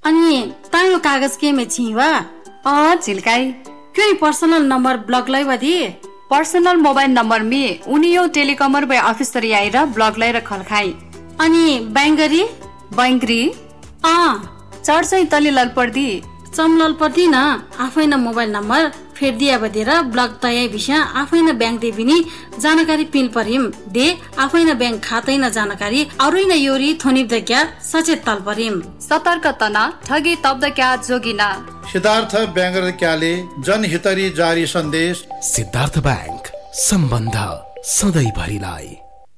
अनि तायो कागज के में छीवा झिल्काई क्यों पर्सनल नंबर ब्लॉक लाई बदी पर्सनल मोबाइल नंबर में उनियो टेलिकॉमर बे ऑफिसर आएर ब्लॉक लाई रखल खाई अनि बैंगरी बैंगरी चढ चाहिँ तली ललपर्दी चमललपति न आफै न मोबाइल नम्बर फेर दिया बदेर ब्लक तय विषय आफै न बैंक दे बिनी जानकारी पिन परिम दे आफै न बैंक खातै न जानकारी अरु न योरी थोनिब द क्या सचेत तल परिम सतर्क तना ठगी तब द क्या जोगिना सिद्धार्थ बैंगर क्याले जनहितरी जारी सन्देश सिद्धार्थ बैंक सम्बन्ध सधैँ भरिलाई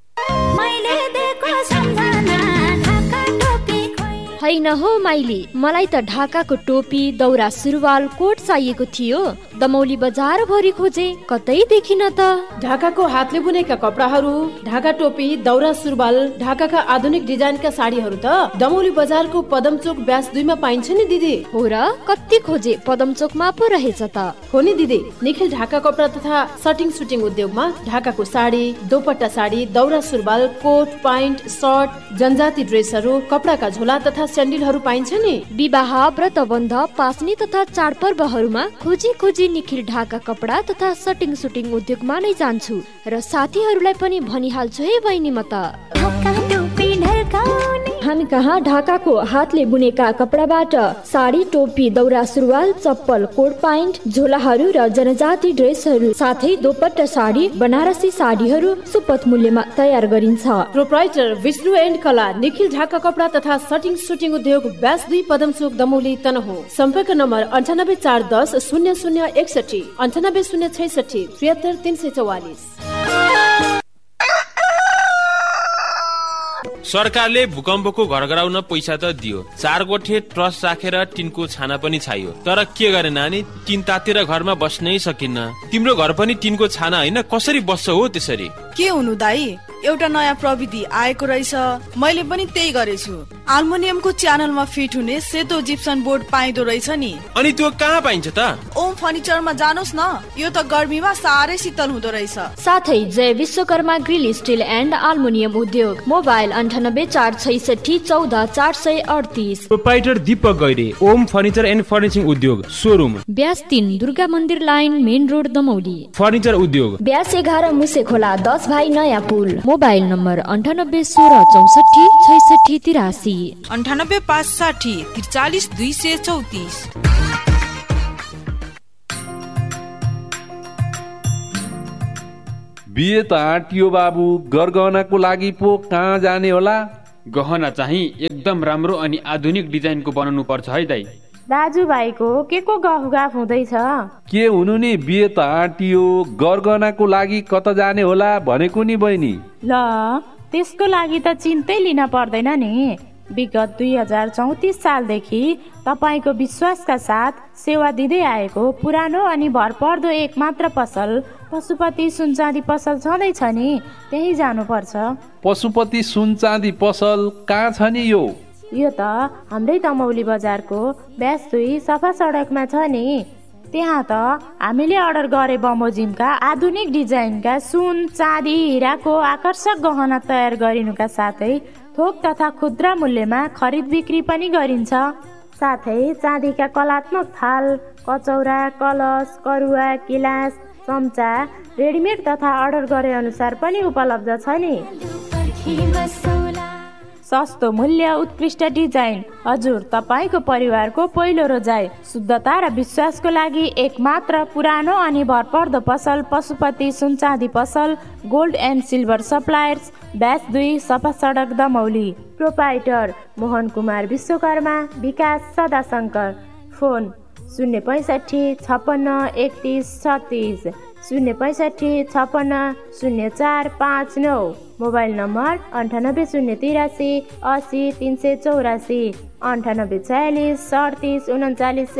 हैन हो माइली मलाई त ढाकाको टोपी दौरा सुरुवाल कोट चाहिएको थियो दमौली बजार भरि खोजे कतै देखिन त ढाकाको हातले बुनेका कपडाहरू ढाका टोपी दौरा सुरुवाल ढाकाका आधुनिक डिजाइनका साडीहरू त दमौली बजारको पदमचोक ब्यास 2 मा पाइन्छ नि दिदी हो र कति खोजे पदमचोकमा पो रहेछ त हो नि दिदी निखिल ढाका कपडा तथा सटिङ सुटिङ उद्योगमा ढाकाको साडी दोपट्टा साडी दौरा सुरुवाल कोट प्यान्ट सर्ट जनजाति ड्रेसहरू कपडाका झोला तथा स्यान्डलहरू पाइन्छ नि विवाह व्रतबन्ध पासनी तथा चाडपर्वहरूमा खोजी खोजी निखिल ढाका कपडा तथा सटिङ सुटिङ उद्योगमा नै जान्छु र साथीहरूलाई पनि भनिहाल्छु है बहिनी म त हामी कहाँ ढाकाको हातले बुनेका कपडाबाट साडी टोपी दौरा सुरुवाल चप्पल कोट प्यान्ट झोलाहरू र जनजाति ड्रेसहरू साथै दोपट्टा साडी बनारसी साडीहरू सुपथ मूल्यमा तयार गरिन्छ प्रोप्राइटर विष्णु एन्ड कला निखिल ढाका कपडा तथा सटिङ सुटिङ उद्योग ब्यास 2 पदमचोक दमौली तनहुँ सम्पर्क नम्बर 9841 0061 9806 73344। सरकारले भूकम्पको घर गराउन पैसा त दियो 4 गोठे ट्रस्ट राखेर टिनको छाना पनि छायो तर के गरे नानी टिन तातेर घरमा बस्नै सकिन्न तिम्रो घर पनि टिनको छाना हैन कसरी बस्छ हो त्यसरी के हुनु दाइ एउटा नयाँ प्रविधि आएको रहेछ मैले पनि त्यही गरेछु अल्मुनियमको च्यानलमा फिट हुने सेतो जिप्सन बोर्ड पाइदो रहेछ नि अनि त्यो कहाँ पाइन्छ त ओम फर्निचरमा जानुस् न यो त गर्मीमा सारै शीतल हुँदो रहेछ साथै जय Vishwakarma grill still and aluminium उद्योग mobile 9846 14 438 proprietor Deepak Gaire Om furniture and furnishing उद्योग सोरुम ब्यास 3 दुर्गा मन्दिर line main road Damauli furniture उद्योग ब्यास 11 मुसे खोला 10 भाइ नयाँ पुल मोबाइल नम्बर 9816646683 9865 43234। बिहे त आँटियो बाबु गरगहनाको लागि पो कहाँ जाने होला गहना चाहिँ एकदम राम्रो अनि आधुनिक डिजाइनको बनाउनु पर्छ है दाइ दाजुभाइको के को गफ हुँदैछ के हुनु नि बिहे त आँटियो गरगहनाको लागि कता जाने होला भनेको नि बहिनी ल त्यसको लागि त चिन्तै लिन पर्दैन नि विगत 2034 सालदेखि तपाईको विश्वासका साथ सेवा दिँदै आएको पुरानो अनि भरपर्दो एकमात्र पसल पशुपति सुनचाँदी पसल छँदैछ नि त्यही जानुपर्छ पशुपति सुनचाँदी पसल कहाँ छ नि यो त हाम्रै दमौली बजारको ब्यास 2 सफा सडकमा छ नि त्यहाँ त हामीले अर्डर गरे बमोजिमका आधुनिक डिजाइनका सुन चाँदी हिराको आकर्षक गहना तयार गरिनुका साथै थोक तथा खुद्रा मूल्यमा खरिद बिक्री पनि गरिन्छ साथै चाँदीका कलात्मक थाल कचौरा कलश करुवा गिलास चम्चा रेडिमेड तथा अर्डर गरे अनुसार पनि उपलब्ध छ नि सस्तो मूल्य उत्कृष्ट डिजाइन हजुर तपाईको परिवारको पहिलो रोजाइ शुद्धता र विश्वासको लागि एकमात्र पुरानो अनि भरपर्दो पसल पशुपति सुनचाँदी पसल gold and silver suppliers bash 2 सफा सडक दमौली प्रोप्राइटर मोहन कुमार विश्वकर्मा विकास सदाशंकर फोन 065 56 31 36 065 56 0459 मोबाइल नम्बर 98 083 80 384 98 46 38 39